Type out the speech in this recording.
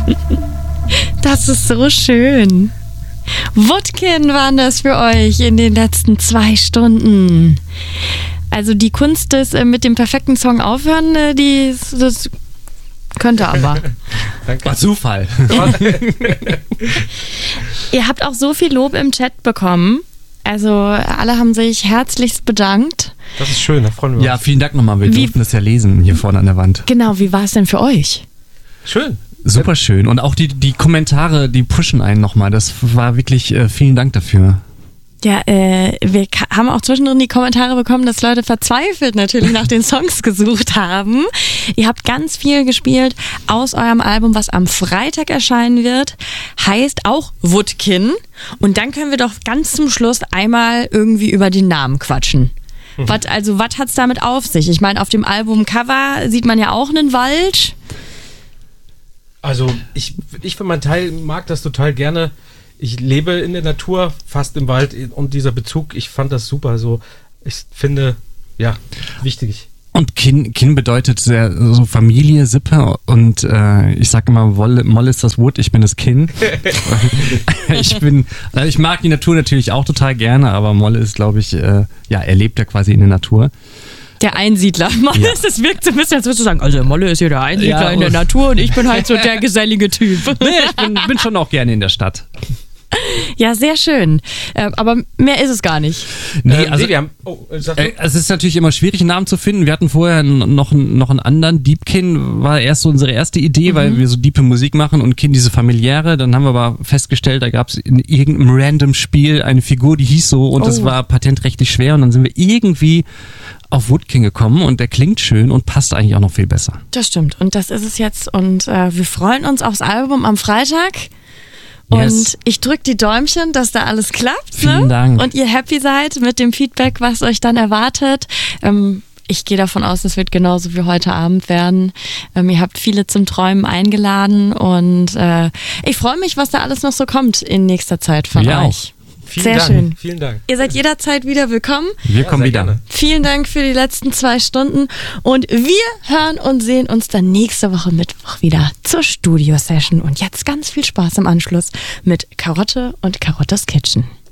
Das ist so schön. Wutkin waren das für euch in den letzten 2 Stunden. Also die Kunst des mit dem perfekten Song aufhören, das könnte aber. Danke. War Zufall. Ihr habt auch so viel Lob im Chat bekommen. Also alle haben sich herzlichst bedankt. Das ist schön, da freuen wir uns. Ja, vielen Dank nochmal. Wir durften das ja lesen hier vorne an der Wand. Genau, wie war es denn für euch? Schön. Super schön. Und auch die Kommentare, die pushen einen nochmal. Das war wirklich, vielen Dank dafür. Ja, wir haben auch zwischendrin die Kommentare bekommen, dass Leute verzweifelt natürlich nach den Songs gesucht haben. Ihr habt ganz viel gespielt aus eurem Album, was am Freitag erscheinen wird. Heißt auch Wutkin. Und dann können wir doch ganz zum Schluss einmal irgendwie über den Namen quatschen. Was hat's damit auf sich? Ich meine, auf dem Albumcover sieht man ja auch einen Wald. Also ich für meinen Teil mag das total gerne. Ich lebe in der Natur, fast im Wald, und dieser Bezug, ich fand das super. So, ich finde, ja, wichtig. Und Kin bedeutet so Familie, Sippe, und ich sage immer, Moll ist das Wood, ich bin das Kin. Ich mag die Natur natürlich auch total gerne, aber Molle ist, glaube ich, er lebt ja quasi in der Natur. Der Einsiedler. Molle, das wirkt so ein bisschen, als würdest du sagen, also Molle ist hier der Einsiedler in der Natur und ich bin halt so der gesellige Typ. Nee, ich bin schon auch gerne in der Stadt. Ja, sehr schön. Aber mehr ist es gar nicht. Nee, wir haben, es ist natürlich immer schwierig, einen Namen zu finden. Wir hatten vorher noch einen anderen. Deepkin war erst so unsere erste Idee, weil wir so diepe Musik machen und Kin diese familiäre. Dann haben wir aber festgestellt, da gab es in irgendeinem random Spiel eine Figur, die hieß so, und das war patentrechtlich schwer. Und dann sind wir irgendwie auf Wutkin gekommen und der klingt schön und passt eigentlich auch noch viel besser. Das stimmt, und das ist es jetzt. Und wir freuen uns aufs Album am Freitag. Und ich drücke die Däumchen, dass da alles klappt. Vielen Dank. Und ihr happy seid mit dem Feedback, was euch dann erwartet. Ich gehe davon aus, es wird genauso wie heute Abend werden. Ihr habt viele zum Träumen eingeladen und ich freue mich, was da alles noch so kommt in nächster Zeit von euch. Auch. Sehr schön. Vielen Dank. Ihr seid jederzeit wieder willkommen. Wir kommen wieder. Gerne. Vielen Dank für die letzten 2 Stunden und wir hören und sehen uns dann nächste Woche Mittwoch wieder zur Studio-Session und jetzt ganz viel Spaß im Anschluss mit Karotte und Karottes Kitchen.